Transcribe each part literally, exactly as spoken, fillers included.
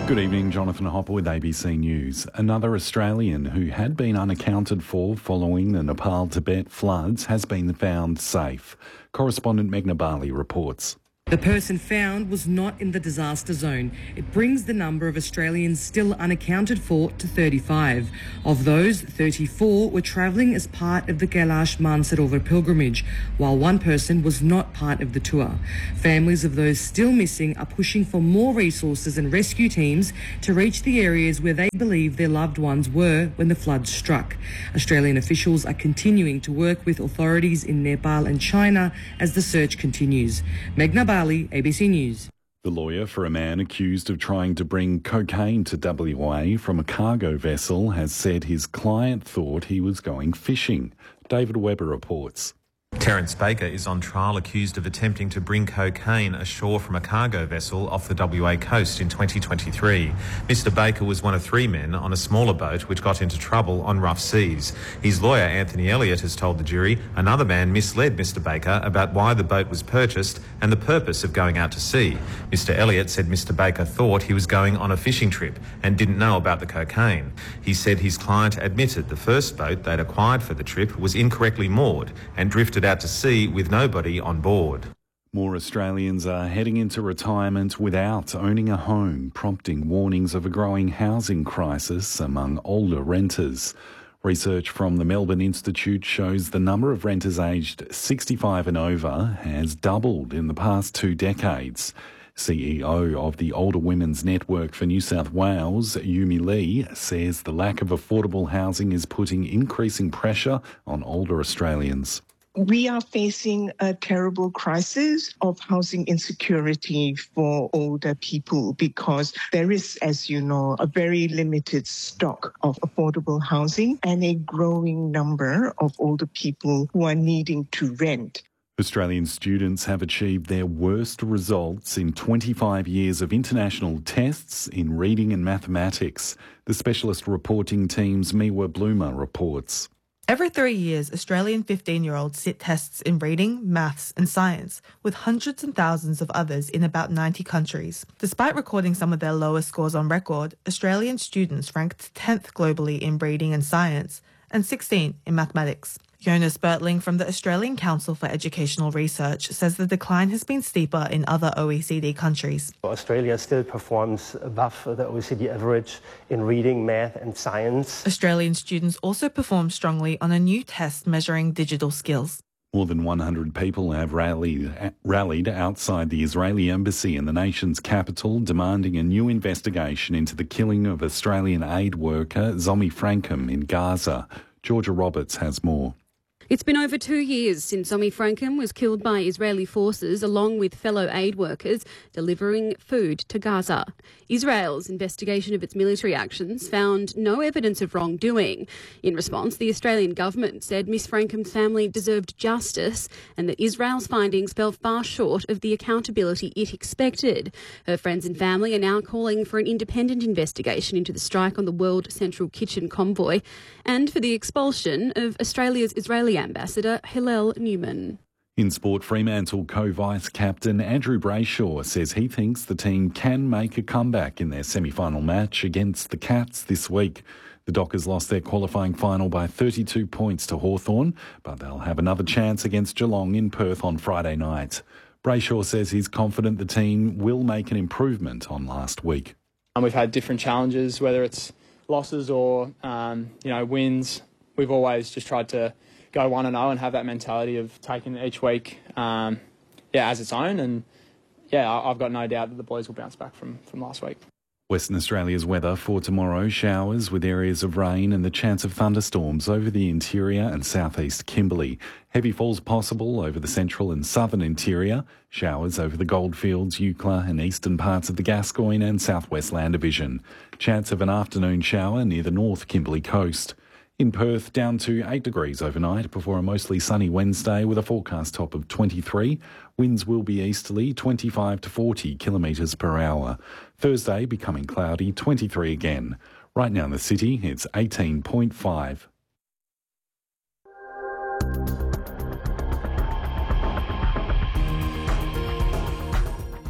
Good evening, Jonathan Hopper with A B C News. Another Australian who had been unaccounted for following the Nepal-Tibet floods has been found safe. Correspondent Meghna Bali reports. The person found was not in the disaster zone. It brings the number of Australians still unaccounted for to thirty-five. Of those, thirty-four were travelling as part of the Kailash Mansarovar pilgrimage, while one person was not part of the tour. Families of those still missing are pushing for more resources and rescue teams to reach the areas where they believe their loved ones were when the floods struck. Australian officials are continuing to work with authorities in Nepal and China as the search continues. Meghna Bali, A B C News. The lawyer for a man accused of trying to bring cocaine to W A from a cargo vessel has said his client thought he was going fishing. David Webber reports. Terence Baker is on trial accused of attempting to bring cocaine ashore from a cargo vessel off the W A coast in twenty twenty-three. Mister Baker was one of three men on a smaller boat which got into trouble on rough seas. His lawyer, Anthony Elliott, has told the jury another man misled Mister Baker about why the boat was purchased and the purpose of going out to sea. Mister Elliott said Mister Baker thought he was going on a fishing trip and didn't know about the cocaine. He said his client admitted the first boat they'd acquired for the trip was incorrectly moored and drifted out to sea with nobody on board. More Australians are heading into retirement without owning a home, prompting warnings of a growing housing crisis among older renters. Research from the Melbourne Institute shows the number of renters aged sixty-five and over has doubled in the past two decades. C E O of the Older Women's Network for New South Wales, Yumi Lee, says the lack of affordable housing is putting increasing pressure on older Australians. We are facing a terrible crisis of housing insecurity for older people because there is, as you know, a very limited stock of affordable housing and a growing number of older people who are needing to rent. Australian students have achieved their worst results in twenty-five years of international tests in reading and mathematics. The specialist reporting team's Miwa Bloomer reports. Every three years, Australian fifteen-year-olds sit tests in reading, maths and science, with hundreds and thousands of others in about ninety countries. Despite recording some of their lowest scores on record, Australian students ranked tenth globally in reading and science and sixteenth in mathematics. Jonas Bertling from the Australian Council for Educational Research says the decline has been steeper in other O E C D countries. Australia still performs above the O E C D average in reading, math and science. Australian students also perform strongly on a new test measuring digital skills. More than one hundred people have rallied, rallied outside the Israeli embassy in the nation's capital, demanding a new investigation into the killing of Australian aid worker Zomi Frankham in Gaza. Georgia Roberts has more. It's been over two years since Zomi Frankham was killed by Israeli forces along with fellow aid workers delivering food to Gaza. Israel's investigation of its military actions found no evidence of wrongdoing. In response, the Australian government said Miss Frankham's family deserved justice and that Israel's findings fell far short of the accountability it expected. Her friends and family are now calling for an independent investigation into the strike on the World Central Kitchen convoy and for the expulsion of Australia's Israeli Ambassador Hillel Newman. In sport, Fremantle co-vice captain Andrew Brayshaw says he thinks the team can make a comeback in their semi-final match against the Cats this week. The Dockers lost their qualifying final by thirty-two points to Hawthorn, but they'll have another chance against Geelong in Perth on Friday night. Brayshaw says he's confident the team will make an improvement on last week. Um, we've had different challenges, whether it's losses or um, you know wins. We've always just tried to go one and oh and have that mentality of taking each week, um, yeah, as its own. And yeah, I've got no doubt that the boys will bounce back from, from last week. Western Australia's weather for tomorrow: showers with areas of rain and the chance of thunderstorms over the interior and southeast Kimberley. Heavy falls possible over the central and southern interior. Showers over the Goldfields, Eucla and eastern parts of the Gascoyne and southwest Land Division. Chance of an afternoon shower near the north Kimberley coast. In Perth, down to eight degrees overnight before a mostly sunny Wednesday with a forecast top of twenty-three. Winds will be easterly, twenty-five to forty kilometres per hour. Thursday becoming cloudy, twenty-three again. Right now in the city, it's eighteen point five.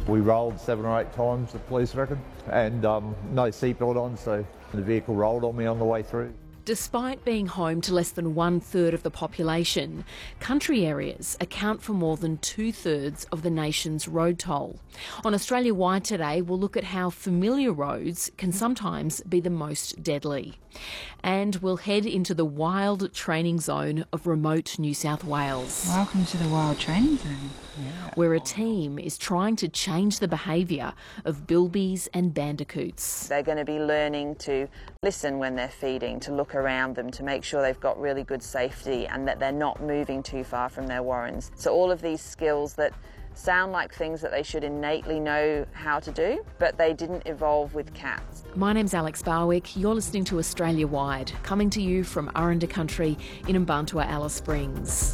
We rolled seven or eight times, the police reckon, and um, no seatbelt on, so the vehicle rolled on me on the way through. Despite being home to less than one-third of the population, country areas account for more than two-thirds of the nation's road toll. On Australia Wide today, we'll look at how familiar roads can sometimes be the most deadly. And we'll head into the wild training zone of remote New South Wales. Welcome to the wild training zone. Yeah. Where a team is trying to change the behaviour of bilbies and bandicoots. They're going to be learning to listen when they're feeding, to look around them, to make sure they've got really good safety and that they're not moving too far from their warrens. So all of these skills that sound like things that they should innately know how to do, but they didn't evolve with cats. My name's Alex Barwick. You're listening to Australia Wide, coming to you from Aranda Country in Mbantua, Alice Springs.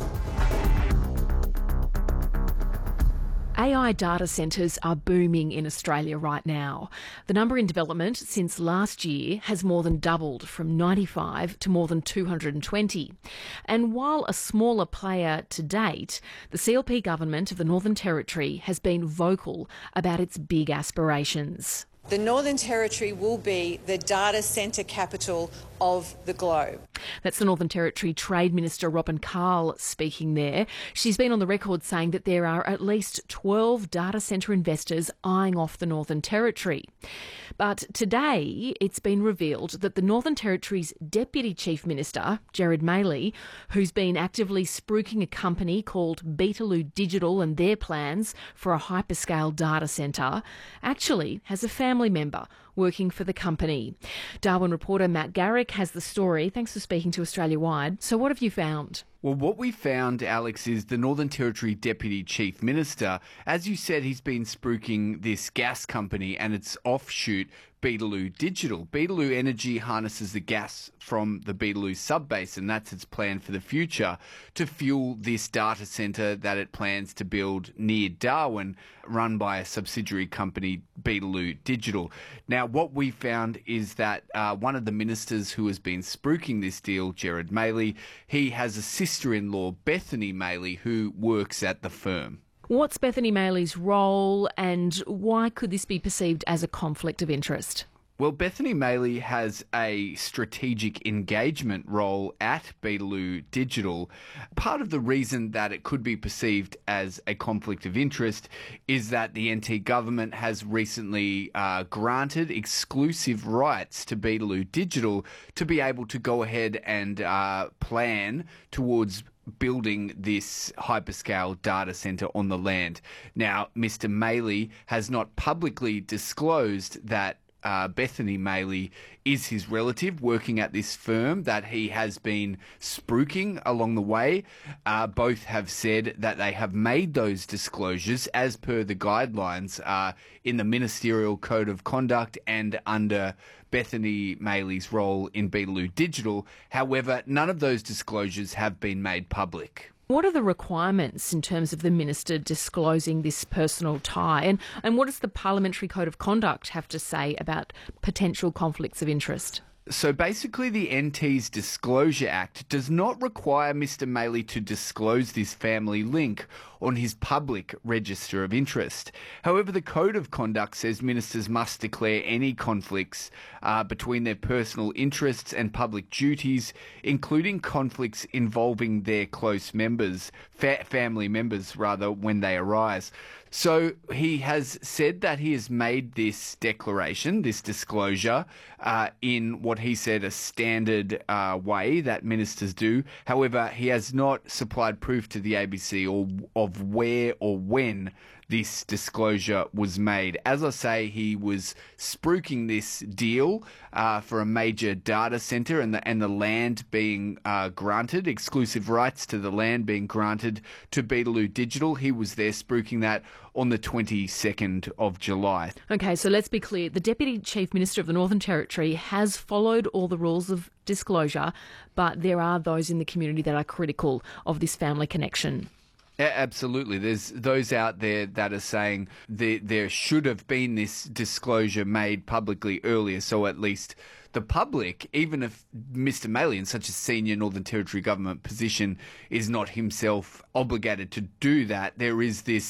A I data centres are booming in Australia right now. The number in development since last year has more than doubled from ninety-five to more than two hundred twenty. And while a smaller player to date, the C L P government of the Northern Territory has been vocal about its big aspirations. The Northern Territory will be the data centre capital of the globe. That's the Northern Territory Trade Minister Robin Carl speaking there. She's been on the record saying that there are at least twelve data centre investors eyeing off the Northern Territory. But today it's been revealed that the Northern Territory's Deputy Chief Minister, Gerard Maley, who's been actively spruiking a company called Beetaloo Digital and their plans for a hyperscale data centre, actually has a family member working for the company. Darwin reporter Matt Garrick has the story. Thanks for speaking to Australia Wide. So what have you found? Well, what we found, Alex, is the Northern Territory Deputy Chief Minister. As you said, he's been spruiking this gas company and its offshoot, Beetaloo Digital. Beetaloo Energy harnesses the gas from the Beetaloo subbasin. That's its plan for the future to fuel this data centre that it plans to build near Darwin, run by a subsidiary company, Beetaloo Digital. Now, what we found is that uh, one of the ministers who has been spruiking this deal, Gerard Maley, he has a sister-in-law, Bethany Maley, who works at the firm. What's Bethany Maley's role and why could this be perceived as a conflict of interest? Well, Bethany Maley has a strategic engagement role at Beetaloo Digital. Part of the reason that it could be perceived as a conflict of interest is that the N T government has recently uh, granted exclusive rights to Beetaloo Digital to be able to go ahead and uh, plan towards building this hyperscale data centre on the land. Now, Mister Maley has not publicly disclosed that Uh, Bethany Maley is his relative working at this firm that he has been spruiking along the way. Uh, both have said that they have made those disclosures as per the guidelines uh, in the Ministerial Code of Conduct and under Bethany Maley's role in Beetaloo Digital. However, none of those disclosures have been made public. What are the requirements in terms of the minister disclosing this personal tie? And, and what does the Parliamentary Code of Conduct have to say about potential conflicts of interest? So basically the N T's Disclosure Act does not require Mister Maley to disclose this family link on his public register of interest. However, the Code of Conduct says ministers must declare any conflicts uh, between their personal interests and public duties, including conflicts involving their close members, fa- family members rather, when they arise. So he has said that he has made this declaration, this disclosure, uh, in what he said a standard uh, way that ministers do. However, he has not supplied proof to the A B C or of where or when this disclosure was made. As I say, he was spruiking this deal uh, for a major data centre and the, and the land being uh, granted, exclusive rights to the land being granted to Beetaloo Digital. He was there spruiking that on the twenty-second of July. Okay, so let's be clear. The Deputy Chief Minister of the Northern Territory has followed all the rules of disclosure, but there are those in the community that are critical of this family connection. Absolutely. There's those out there that are saying there, there should have been this disclosure made publicly earlier, so at least the public, even if Mister Maley in such a senior Northern Territory government position is not himself obligated to do that, there is this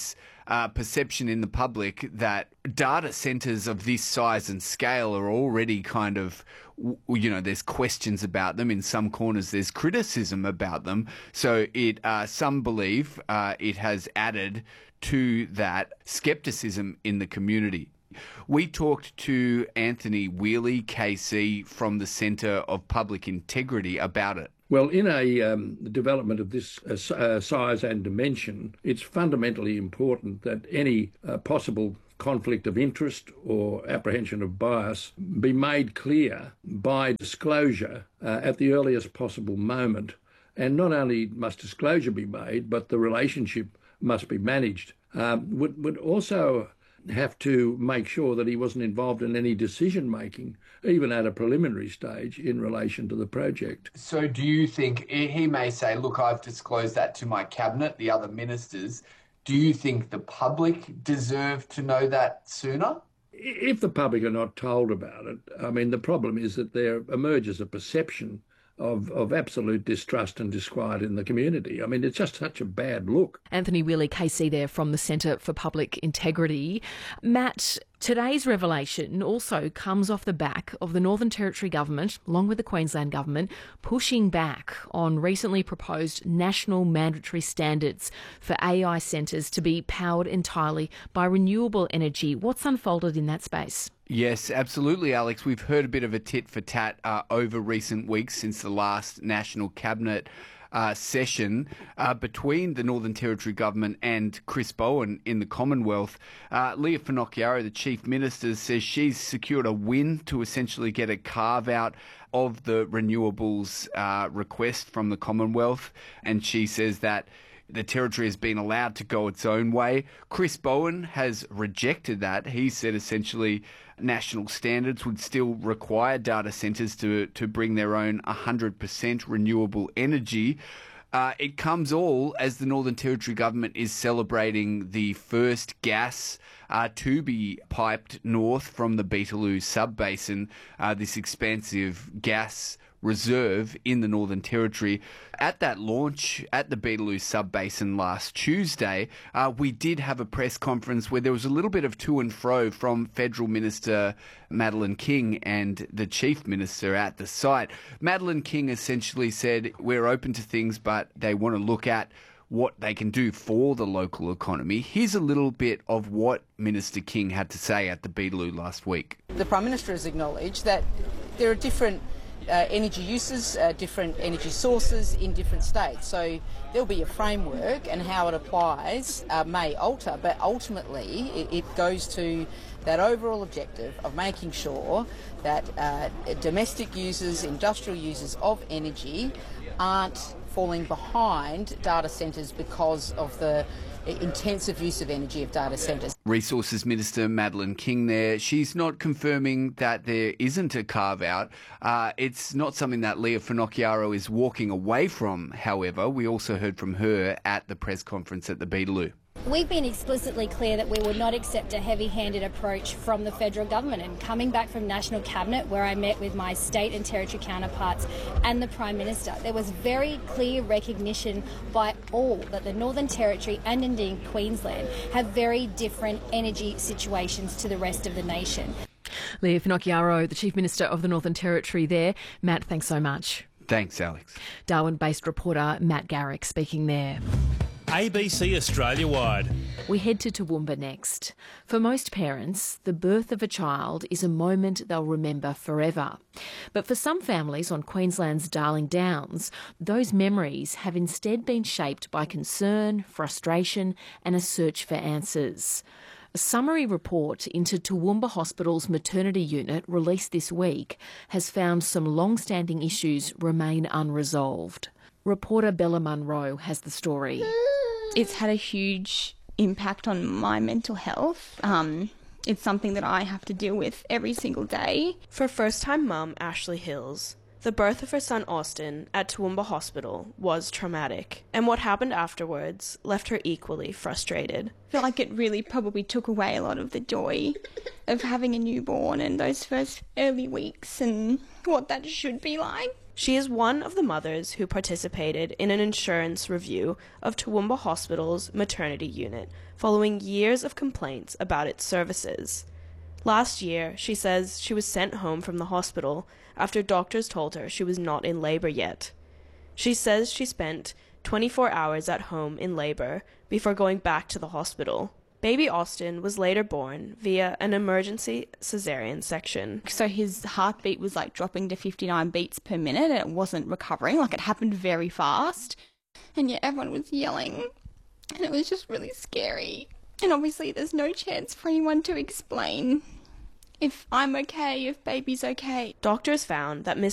uh, perception in the public that data centres of this size and scale are already kind of, you know, there's questions about them. In some corners, there's criticism about them. So it, uh, some believe uh, it has added to that scepticism in the community. We talked to Anthony Wheely, K C, from the Centre of Public Integrity about it. Well, in a um, development of this uh, uh, size and dimension, it's fundamentally important that any uh, possible conflict of interest or apprehension of bias be made clear by disclosure uh, at the earliest possible moment. And not only must disclosure be made, but the relationship must be managed. Um, would, would also have to make sure that he wasn't involved in any decision-making, even at a preliminary stage, in relation to the project. So do you think, he may say, look, I've disclosed that to my cabinet, the other ministers. Do you think the public deserve to know that sooner? If the public are not told about it, I mean, the problem is that there emerges a perception of, of absolute distrust and disquiet in the community. I mean, it's just such a bad look. Anthony Wheely, K C there from the Centre for Public Integrity. Matt, today's revelation also comes off the back of the Northern Territory Government, along with the Queensland Government, pushing back on recently proposed national mandatory standards for A I centres to be powered entirely by renewable energy. What's unfolded in that space? Yes, absolutely, Alex. We've heard a bit of a tit for tat uh, over recent weeks since the last National Cabinet uh, session uh, between the Northern Territory Government and Chris Bowen in the Commonwealth. Uh, Leah Finocchiaro, the Chief Minister, says she's secured a win to essentially get a carve-out of the renewables uh, request from the Commonwealth, and she says that the Territory has been allowed to go its own way. Chris Bowen has rejected that. He said essentially national standards would still require data centres to, to bring their own one hundred percent renewable energy. Uh, it comes all as the Northern Territory Government is celebrating the first gas uh, to be piped north from the Beetaloo Sub-Basin, uh, this expansive gas reserve in the Northern Territory. At that launch at the Beetaloo Sub-Basin last Tuesday, uh, we did have a press conference where there was a little bit of to and fro from Federal Minister Madeleine King and the Chief Minister at the site. Madeleine King essentially said, we're open to things, but they want to look at what they can do for the local economy. Here's a little bit of what Minister King had to say at the Beetaloo last week. The Prime Minister has acknowledged that there are different Uh, energy uses, uh, different energy sources in different states. So there'll be a framework, and how it applies uh, may alter, but ultimately it, it goes to that overall objective of making sure that uh, domestic users, industrial users of energy aren't falling behind data centres because of the intensive use of energy of data centres. Resources Minister Madeleine King there. She's not confirming that there isn't a carve-out. Uh, it's not something that Leah Finocchiaro is walking away from, however. We also heard from her at the press conference at the Beetaloo. We've been explicitly clear that we would not accept a heavy-handed approach from the federal government, and coming back from National Cabinet, where I met with my state and territory counterparts and the Prime Minister, there was very clear recognition by all that the Northern Territory and indeed Queensland have very different energy situations to the rest of the nation. Leah Finocchiaro, the Chief Minister of the Northern Territory there. Matt, thanks so much. Thanks, Alex. Darwin-based reporter Matt Garrick speaking there. A B C Australia-wide. We head to Toowoomba next. For most parents, the birth of a child is a moment they'll remember forever. But for some families on Queensland's Darling Downs, those memories have instead been shaped by concern, frustration and a search for answers. A summary report into Toowoomba Hospital's maternity unit released this week has found some long-standing issues remain unresolved. Reporter Bella Munro has the story. It's had a huge impact on my mental health. Um, it's something that I have to deal with every single day. For first-time mum Ashley Hills, the birth of her son Austin at Toowoomba Hospital was traumatic, and what happened afterwards left her equally frustrated. I feel like it really probably took away a lot of the joy of having a newborn and those first early weeks and what that should be like. She is one of the mothers who participated in an insurance review of Toowoomba Hospital's maternity unit following years of complaints about its services. Last year, she says she was sent home from the hospital after doctors told her she was not in labour yet. She says she spent twenty-four hours at home in labour before going back to the hospital. Baby Austin was later born via an emergency cesarean section. So his heartbeat was like dropping to fifty-nine beats per minute and it wasn't recovering, like it happened very fast. And yet everyone was yelling and it was just really scary. And obviously there's no chance for anyone to explain if I'm okay, if baby's okay. Doctors found that Mister